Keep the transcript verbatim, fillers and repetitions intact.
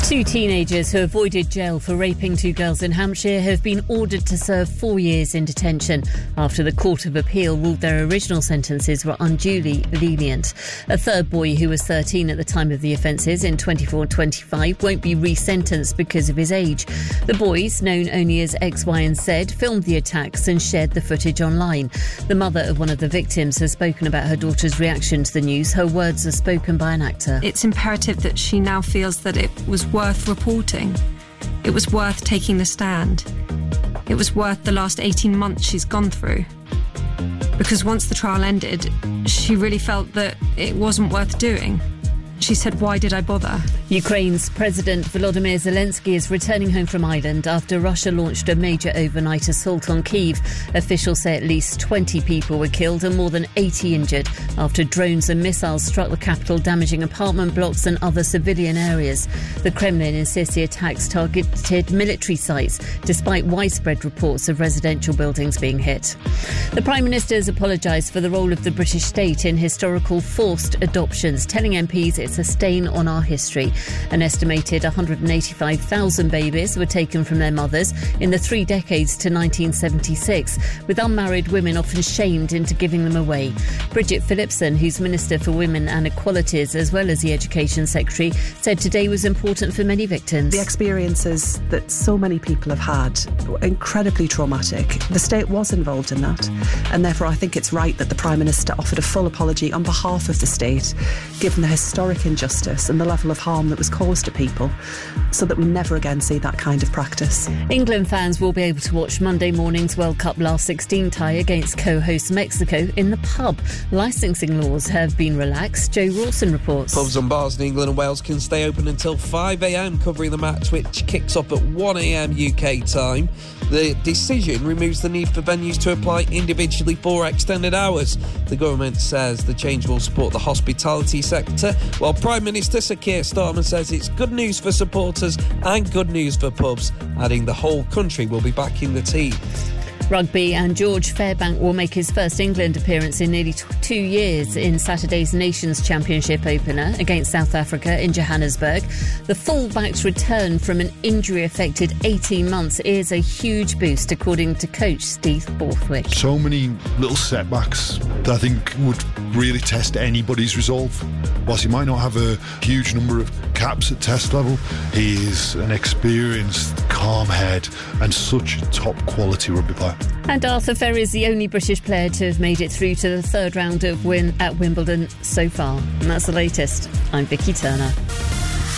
Two teenagers who avoided jail for raping two girls in Hampshire have been ordered to serve four years in detention after the Court of Appeal ruled their original sentences were unduly lenient. A third boy, who was thirteen at the time of the offences in twenty-four twenty-five, won't be resentenced because of his age. The boys, known only as X, Y and Z, filmed the attacks and shared the footage online. The mother of one of the victims has spoken about her daughter's reaction to the news. Her words are spoken by an actor. It's imperative that she now feels that it was worth reporting. It was worth taking the stand. It was worth the last eighteen months she's gone through. Because once the trial ended, she really felt that it wasn't worth doing. She said, "Why did I bother?" Ukraine's President Volodymyr Zelensky is returning home from Ireland after Russia launched a major overnight assault on Kyiv. Officials say at least twenty people were killed and more than eighty injured after drones and missiles struck the capital, damaging apartment blocks and other civilian areas. The Kremlin insists the attacks targeted military sites, despite widespread reports of residential buildings being hit. The Prime Minister has apologised for the role of the British state in historical forced adoptions, telling M Ps it's a stain on our history. An estimated one hundred eighty-five thousand babies were taken from their mothers in the three decades to nineteen seventy-six, with unmarried women often shamed into giving them away. Bridget Phillipson, who's Minister for Women and Equalities as well as the Education Secretary, said today was important for many victims. The experiences that so many people have had were incredibly traumatic. The state was involved in that, and therefore I think it's right that the Prime Minister offered a full apology on behalf of the state, given the historic injustice and the level of harm that was caused to people, so that we never again see that kind of practice. England fans will be able to watch Monday morning's World Cup last sixteen tie against co-host Mexico in the pub. Licensing laws have been relaxed. Joe Rawson reports. Pubs and bars in England and Wales can stay open until five a m covering the match, which kicks off at one a m U K time. The decision removes the need for venues to apply individually for extended hours. The government says the change will support the hospitality sector, while Prime Minister Sir Keir Starmer says it's good news for supporters and good news for pubs, adding the whole country will be backing the team. Rugby, and George Fairbank will make his first England appearance in nearly t- two years in Saturday's Nations Championship opener against South Africa in Johannesburg. The fullback's return from an injury-affected eighteen months is a huge boost, according to coach Steve Borthwick. So many little setbacks that I think would really test anybody's resolve. Whilst he might not have a huge number of caps at test level, he is an experienced, calm head and such a top-quality rugby player. And Arthur Ferry is the only British player to have made it through to the third round of win at Wimbledon so far. And that's the latest. I'm Vicky Turner.